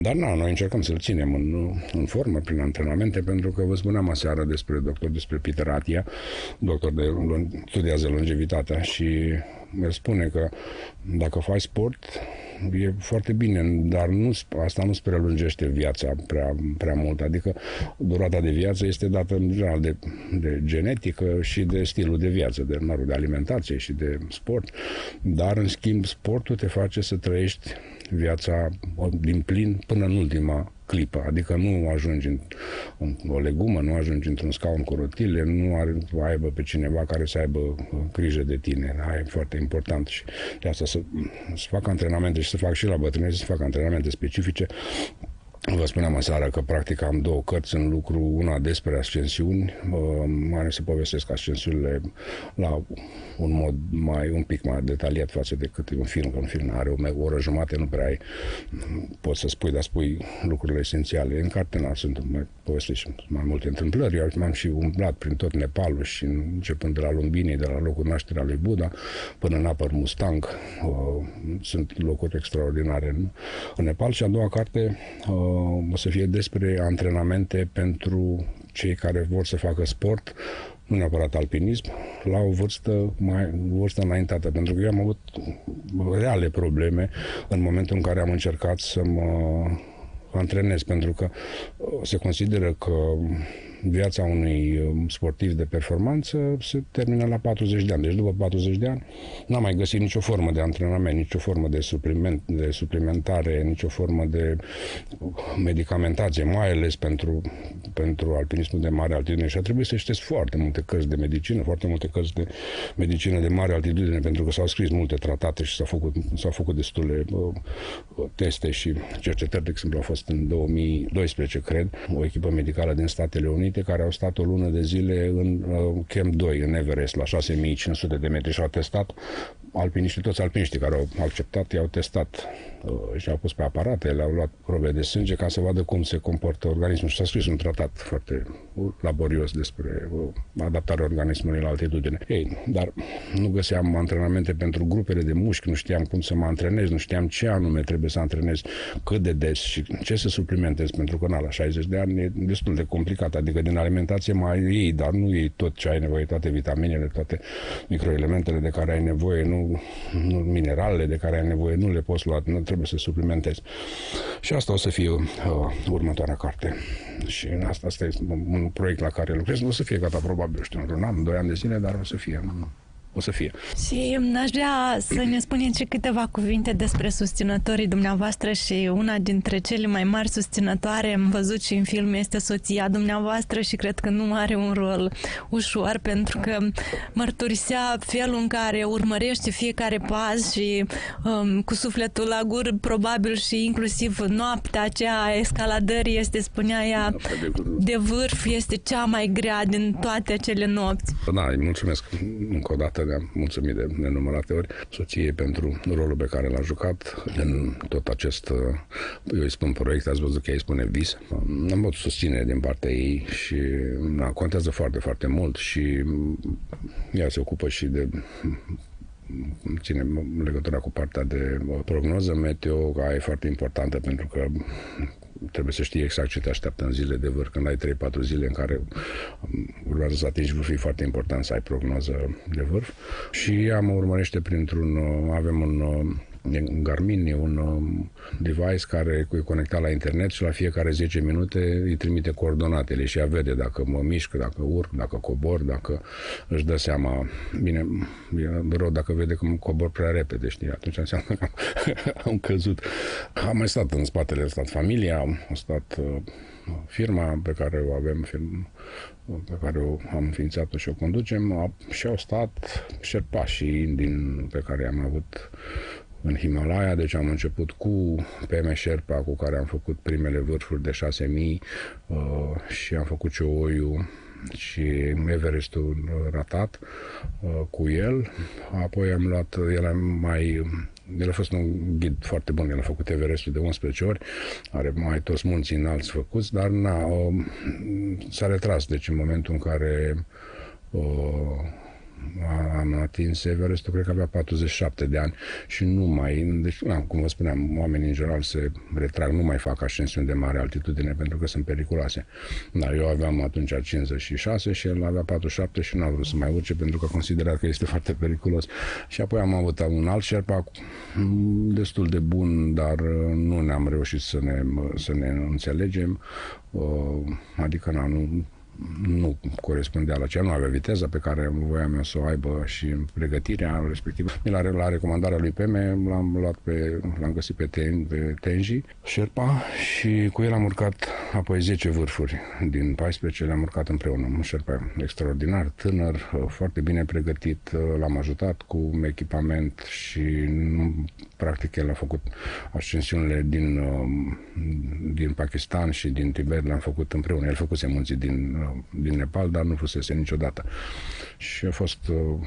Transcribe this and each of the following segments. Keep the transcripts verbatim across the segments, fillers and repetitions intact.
Dar nu, noi încercăm să-l ținem în, în formă, prin antrenamente, pentru că vă spuneam aseară despre doctor, despre Peter Atia, doctor de studiază longevitatea și el spune că dacă faci sport e foarte bine, dar nu, asta nu-ți prelungește viața prea, prea mult, adică durata de viață este dată în general de, de genetică și de stilul de viață, de numărul de alimentație și de sport, dar în schimb sportul te face să trăiești viața din plin până în ultima clipă, adică nu ajungi în, în o legumă, nu ajungi într-un scaun cu rotile, nu are, aibă pe cineva care să aibă grijă de tine. Aia e foarte important și de asta să, să fac antrenamente și să fac și la bătrânețe, să fac antrenamente specifice. Vă spuneam aseară că practic am două cărți în lucru, una despre ascensiuni, mai să povestesc ascensiunile la un mod mai, un pic mai detaliat față decât un film, că un film are o oră jumate, nu prea ai, poți să spui, dar spui lucrurile esențiale. În carte n-ar sunt mai povestești mai multe întâmplări, eu m-am și umblat prin tot Nepalul și începând de la Lumbini, de la locul nașterea lui Buddha, până în Upper Mustang, sunt locuri extraordinare în, în Nepal și a doua carte o să fie despre antrenamente pentru cei care vor să facă sport, nu neapărat alpinism, la o vârstă mai vârstă înaintată, pentru că eu am avut reale probleme în momentul în care am încercat să mă antrenez, pentru că se consideră că viața unui sportiv de performanță se termină la patruzeci de ani. Deci după patruzeci de ani n-am mai găsit nicio formă de antrenament, nicio formă de, supliment, de suplimentare, nicio formă de medicamentație, mai ales pentru, pentru alpinismul de mare altitudine. Și a trebuit să citesc foarte multe cărți de medicină, foarte multe cărți de medicină de mare altitudine, pentru că s-au scris multe tratate și s-au făcut, s-au făcut destule uh, teste și cercetări. De exemplu, au fost în două mii doisprezece, cred, o echipă medicală din Statele Unite care au stat o lună de zile în uh, Camp doi, în Everest, la șase mii cinci sute de metri și au testat alpiniștii, toți alpiniștii care au acceptat, i-au testat uh, și au pus pe aparate, le-au luat probe de sânge ca să vadă cum se comportă organismul și s-a scris un tratat foarte laborios despre uh, adaptarea organismului la altitudine. Ei, dar nu găseam antrenamente pentru grupele de mușchi, nu știam cum să mă antrenez, nu știam ce anume trebuie să antrenez, cât de des și ce să suplimentez, pentru că na, la șaizeci de ani e destul de complicat, adică din alimentație mai iei, dar nu iei tot ce ai nevoie, toate vitaminele, toate microelementele de care ai nevoie, nu, nu mineralele de care ai nevoie, nu le poți lua, nu trebuie să suplimentezi. Și asta o să fie uh, următoarea carte. Și în asta, asta este un proiect la care lucrez, nu o să fie gata probabil, știu, într-un an, doi ani de zile, dar o să fie. O să fie. Și aș vrea să ne spuneți și câteva cuvinte despre susținătorii dumneavoastră și una dintre cele mai mari susținătoare, am văzut și în film, este soția dumneavoastră și cred că nu are un rol ușor, pentru că mărturisea felul în care urmărește fiecare pas și um, cu sufletul la gură, probabil și inclusiv noaptea aceea a escaladării este, spunea ea, de vârf, este cea mai grea din toate acele nopți. Da, îi mulțumesc încă o dată, ne-am mulțumit de nenumărate ori soției pentru rolul pe care l-a jucat în tot acest, eu îi spun proiect, ați văzut că ei spune vis. Am avut susținere din partea ei și na, contează foarte, foarte mult și ea se ocupă și de ține legătura cu partea de prognoză meteo, care e foarte importantă pentru că trebuie să știi exact ce te așteaptă în zile de vârf. Când ai trei patru zile în care urmează să atingi vârful, e foarte important să ai prognoză de vârf. Și ea mă urmărește printr-un, avem un în Garmin e un device care e conectat la internet și la fiecare zece minute îi trimite coordonatele și ea vede dacă mă mișc, dacă urc, dacă cobor, dacă își dă seama. Bine, e rău dacă vede că mă cobor prea repede, știi, atunci înseamnă că am căzut. Am mai stat în spatele, a stat familia, a stat firma pe care o avem, firma pe care o am înființat-o și o conducem, și au stat șerpașii din pe care am avut în Himalaya, deci am început cu P M Sherpa, cu care am făcut primele vârfuri de șase mii uh, și am făcut Cioiu și Everestul ratat uh, cu el. Apoi am luat, el a mai el a fost un ghid foarte bun, el a făcut Everestul de unsprezece ori, are mai toți munții înalți făcuți, dar na, uh, s-a retras, deci în momentul în care uh, am atins Everestul, cred că avea patruzeci și șapte de ani și nu mai, deci, na, cum vă spuneam, oamenii în general se retrag, nu mai fac ascensiuni de mare altitudine pentru că sunt periculoase. Dar eu aveam atunci cincizeci și șase și el avea patruzeci și șapte și nu a vrut să mai urce pentru că considera că este foarte periculos. Și apoi am avut un alt șerpa destul de bun, dar nu ne-am reușit să ne, să ne înțelegem, adică na, nu nu corespundea la ceea, nu avea viteza pe care voiam eu să o aibă și în pregătirea respectivă. La, la recomandarea lui Peme l-am luat pe, l-am găsit pe, ten, pe Tenji, Sherpa, și cu el am urcat apoi zece vârfuri din paisprezece, le-am urcat împreună. Un Sherpa extraordinar, tânăr, foarte bine pregătit, l-am ajutat cu echipament și practic el a făcut ascensiunile din, din Pakistan și din Tibet, le-am făcut împreună. El făcuse munții din din Nepal, dar nu fusese niciodată. Și a fost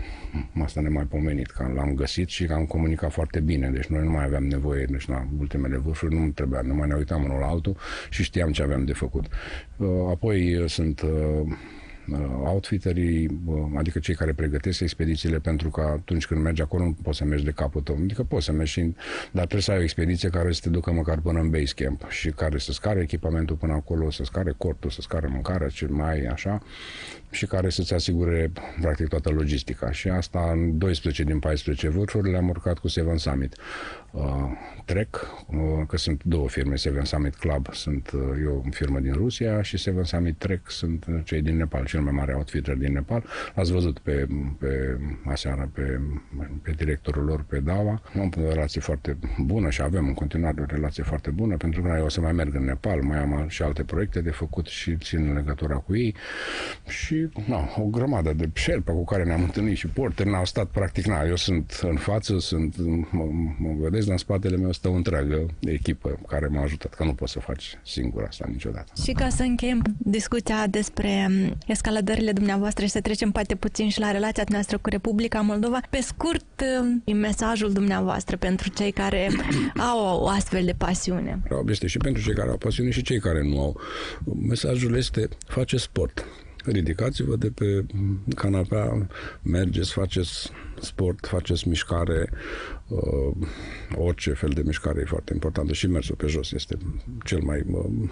uh, asta nemaipomenit, că l-am găsit și că am comunicat foarte bine. Deci noi nu mai aveam nevoie, deci la ultimele vârfuri nu trebuia, nu mai ne uitam unul la altul și știam ce aveam de făcut. Uh, apoi uh, sunt uh, outfitterii, adică cei care pregătesc expedițiile, pentru că atunci când mergi acolo nu poți să mergi de capul tău, adică poți să mergi, dar trebuie să ai o expediție care să te ducă măcar până în base camp și care să scare echipamentul până acolo, să scare cortul, să scare mâncarea, ce mai așa, și care să-ți asigure practic toată logistica. Și asta în doisprezece din paisprezece vârfuri le-am urcat cu Seven Summit. Uh, Trek, uh, că sunt două firme, Seven Summit Club, sunt uh, eu, o firmă din Rusia, și Seven Summit Trek sunt cei din Nepal, cel mai mare outfitter din Nepal. L-ați văzut pe, pe aseară pe, pe directorul lor, pe Dava. Am o relație foarte bună și avem în continuare o relație foarte bună, pentru că eu o să mai merg în Nepal, mai am și alte proiecte de făcut și țin legătura cu ei. Și na, o grămadă de șerpa cu care ne-am întâlnit și porteri n-au stat practic, na, eu sunt în față, sunt, mă, mă vedeți, dar în spatele meu stă o întreagă echipă care m-a ajutat, că nu poți să faci singur asta niciodată. Și ca să încheiem discuția despre escaladările dumneavoastră și să trecem poate puțin și la relația noastră cu Republica Moldova, pe scurt, mesajul dumneavoastră pentru cei care au o astfel de pasiune. Este și pentru cei care au pasiune și cei care nu au. Mesajul este: face sport. Ridicați-vă de pe canapea, mergeți, faceți sport, faceți mișcare, uh, orice fel de mișcare e foarte importantă și mersul pe jos este cel mai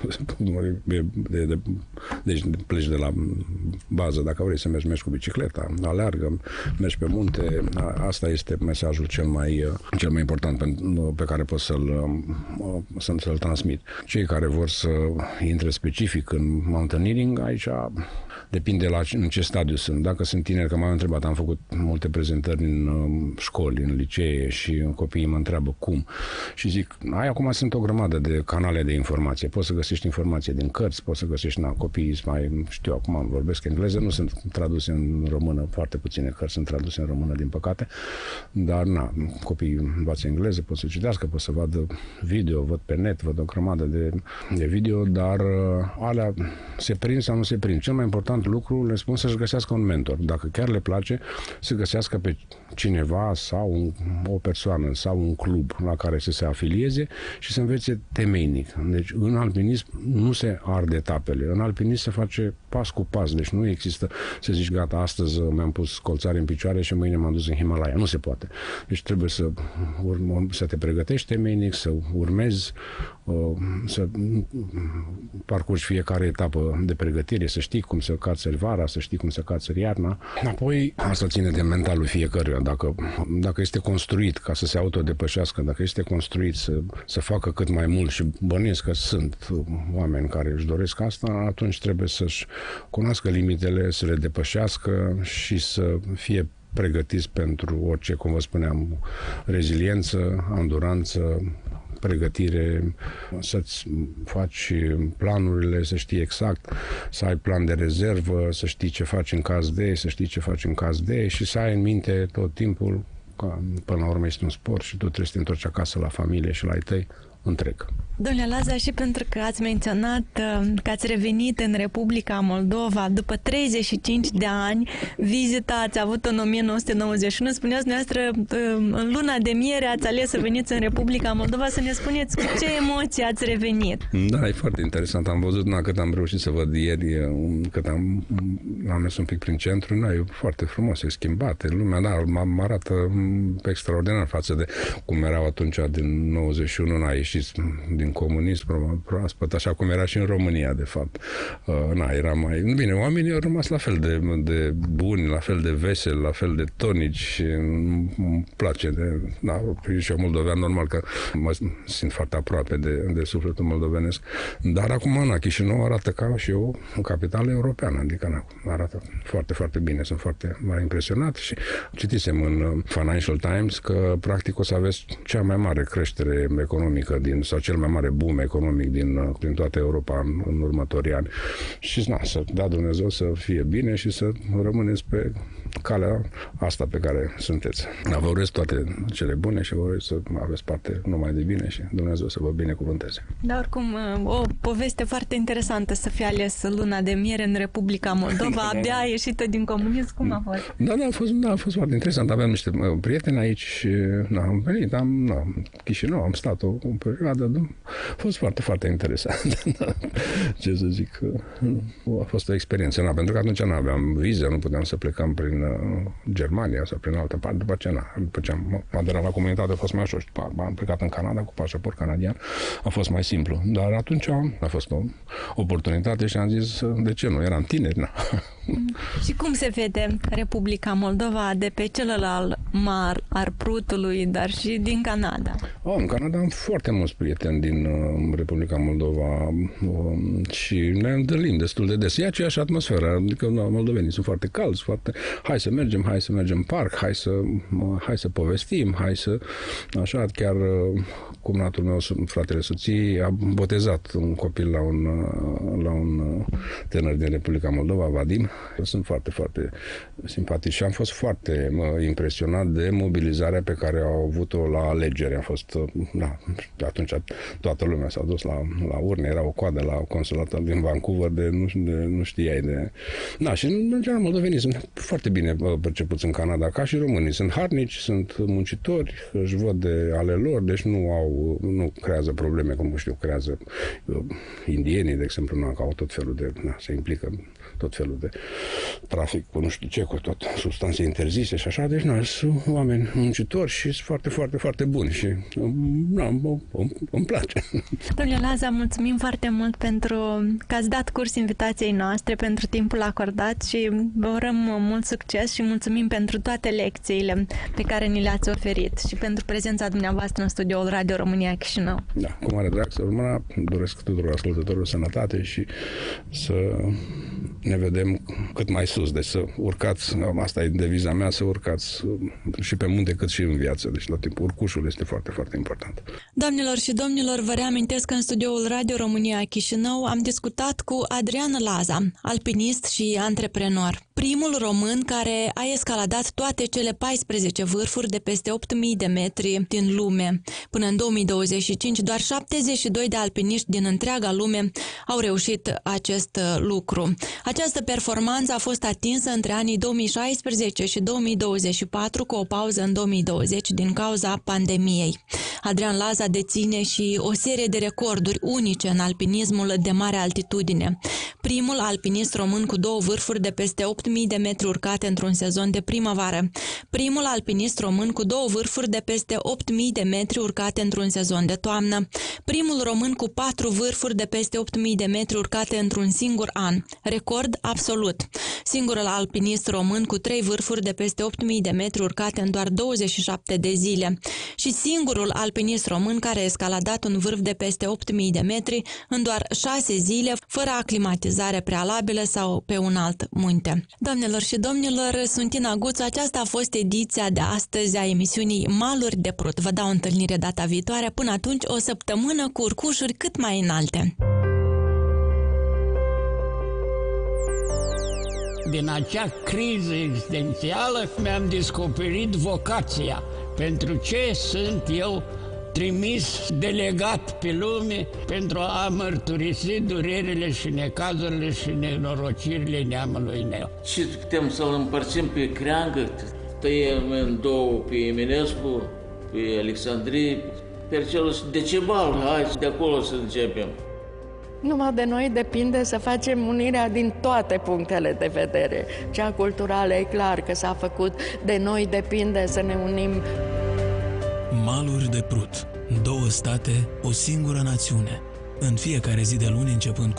uh, de, de, de, deci pleci de la bază, dacă vrei să mergi, mergi cu bicicleta, aleargă, mergi pe munte, asta este mesajul cel mai, uh, cel mai important pe, uh, pe care pot să-l, uh, să, să-l transmit. Cei care vor să intre specific în mountaineering, aici depinde la în ce stadiu sunt. Dacă sunt tineri, că m-am întrebat, am făcut multe prezentări în uh, școli, în licee și copiii mă întreabă cum. Și zic, ai acum sunt o grămadă de canale de informație. Poți să găsești informație din cărți, poți să găsești, na, copiii mai știu, acum vorbesc engleză, nu sunt traduse în română, foarte puține cărți sunt traduse în română, din păcate, dar na, copiii învață engleză, pot să citească, pot să vadă video, văd pe net, văd o grămadă de, de video, dar uh, alea se prind sau nu se prind. Cel mai important lucru, le spun, să-și găsească un mentor. Dacă chiar le place, să găsească pe cineva sau un, o persoană sau un club la care să se afilieze și să învețe temeinic. Deci în alpinism nu se arde etapele. În alpinism se face pas cu pas. Deci nu există să zici, gata, astăzi mi-am pus colțare în picioare și mâine m-am dus în Himalaya. Nu se poate. Deci trebuie să, să te pregătești temeinic, să urmezi, să parcurgi fiecare etapă de pregătire, să știi cum să cațări vara, să știi cum să cațări iarna. Apoi, asta ține de mentalul fiecăruia. Dacă, dacă este construit ca să se autodepășească, dacă este construit să, să facă cât mai mult, și bănuiesc că sunt oameni care își doresc asta, atunci trebuie să-și cunoască limitele, să le depășească și să fie pregătiți pentru orice, cum vă spuneam, reziliență, anduranță, pregătire, să-ți faci planurile, să știi exact, să ai plan de rezervă, să știi ce faci în caz de, să știi ce faci în caz de și să ai în minte tot timpul că până la urmă este un sport și tu trebuie să te întorci acasă la familie și la ai tăi întreg. Domnule Laza, și pentru că ați menționat că ați revenit în Republica Moldova după treizeci și cinci de ani, vizita ați avut în o mie nouă sute nouăzeci și unu, spuneați dumneavoastră, în luna de miere ați ales să veniți în Republica Moldova, să ne spuneți cu ce emoții ați revenit. Da, e foarte interesant. Am văzut, na, cât am reușit să văd ieri, cât am, am mers un pic prin centru, na, e foarte frumos, e schimbat. Lumea, da, mă arată extraordinar față de cum erau atunci din nouăzeci și unu, n-a ieșit din comunism proaspăt, așa cum era și în România, de fapt. Na, era mai... Bine, oamenii au rămas la fel de, de buni, la fel de veseli, la fel de tonici. Îmi place de... Da, și eu moldovean, normal că mă simt foarte aproape de, de sufletul moldovenesc. Dar acum, na, Chișinău arată ca și o capitală europeană, adică na, arată foarte, foarte bine. Sunt foarte mai impresionat și citisem în Financial Times că practic o să aveți cea mai mare creștere economică din, sau cel mai mare boom economic din, din toată Europa în, în următorii ani. Și na, să dea Dumnezeu să fie bine și să rămâneți pe calea asta pe care sunteți. Vă urez toate cele bune și vă urez să aveți parte numai de bine și Dumnezeu să vă binecuvânteze. Dar oricum, o poveste foarte interesantă să fie ales luna de miere în Republica Moldova, abia ieșită din comunism. Cum a fost? Da, da, a fost, da, a fost foarte interesant. Aveam niște prieteni aici și na, am venit, am, na, Chișinău, am stat o, o perioadă, a fost foarte, foarte interesant. Ce să zic, a fost o experiență, na, pentru că atunci nu aveam viză, nu puteam să plecăm prin Germania sau prin altă parte, după ce, na, după ce am aderat la comunitate a fost mai ușor și am plecat în Canada cu pașaport canadian, a fost mai simplu, dar atunci a fost o oportunitate și am zis, de ce nu, eram tineri, na. Și cum se vede Republica Moldova de pe celălalt mar al Prutului, dar și din Canada? Oh, în Canada am foarte mulți prieteni din uh, Republica Moldova uh, și ne întâlnim destul de des. E aceeași atmosferă, adică no, moldovenii sunt foarte calzi, foarte, hai să mergem, hai să mergem în parc, hai să, uh, hai să povestim, hai să, așa, chiar uh, cumnatul meu, fratele soției, a botezat un copil la un, uh, la un uh, tânăr din Republica Moldova, Vadim. Sunt foarte, foarte simpatici și am fost foarte uh, impresionat de mobilizarea pe care au avut-o la alegeri. A fost, uh, da, atunci toată lumea s-a dus la, la urne, era o coadă la consulatul din Vancouver de nu, de, nu știai de... Da, și în general moldovenii sunt foarte bine percepuți în Canada, ca și românii. Sunt harnici, sunt muncitori, își văd de ale lor, deci nu au, nu creează probleme, cum știu, creează uh, indienii, de exemplu, nu, că au tot felul de... Na, se implică tot felul de trafic cu nu știu ce, cu tot substanțe interzise și așa, deci nu, sunt oameni muncitori și sunt foarte, foarte, foarte buni și na, îmi, îmi place. Domnule Laza, mulțumim foarte mult pentru că ați dat curs invitației noastre, pentru timpul acordat și vă urăm mult succes și mulțumim pentru toate lecțiile pe care ni le-ați oferit și pentru prezența dumneavoastră în studioul Radio România Chișinău. Da, cu mare drag să rămână, doresc tuturor ascultătorilor sănătate și să ne vedem cât mai sus, deci să urcați, asta e deviza mea, să urcați și pe munte cât și în viață, deci la timpul urcușul este foarte, foarte important. Doamnelor și domnilor, vă reamintesc că în studioul Radio România Chișinău am discutat cu Adrian Laza, alpinist și antreprenor. Primul român care a escaladat toate cele paisprezece vârfuri de peste opt mii de metri din lume. Până în două mii douăzeci și cinci, doar șaptezeci și doi de alpiniști din întreaga lume au reușit acest lucru. Această performanță a fost atinsă între anii două mii șaisprezece și două mii douăzeci și patru, cu o pauză în două mii douăzeci din cauza pandemiei. Adrian Laza deține și o serie de recorduri unice în alpinismul de mare altitudine. Primul alpinist român cu două vârfuri de peste opt mii de metri urcate într-un sezon de primăvară. Primul alpinist român cu două vârfuri de peste opt mii de metri urcate într-un sezon de toamnă. Primul român cu patru vârfuri de peste opt mii de metri urcate într-un singur an. Record absolut. Singurul alpinist român cu trei vârfuri de peste opt mii de metri urcate în doar douăzeci și șapte de zile. Și singurul alpinist român care a escaladat un vârf de peste opt mii de metri în doar șase zile, fără aclimatizare prealabilă sau pe un alt munte. Doamnelor și domnilor, sunt Ina Guțu, aceasta a fost ediția de astăzi a emisiunii Maluri de Prut. Vă dau întâlnire data viitoare, până atunci o săptămână cu urcușuri cât mai înalte. Din acea criză existențială mi-am descoperit vocația. Pentru ce sunt eu trimis delegat pe lume pentru a mărturisi durerile și necazurile și nenorocirile neamului meu. Și putem să-l împărțim pe creangă, tăiem în două pe Eminescu, pe Alexandrie, pe celul Decebal, hai de acolo să începem. Numai de noi depinde să facem unirea din toate punctele de vedere. Cea culturală e clar că s-a făcut, de noi depinde să ne unim. Maluri de Prut, două state, o singură națiune. În fiecare zi de luni începând cu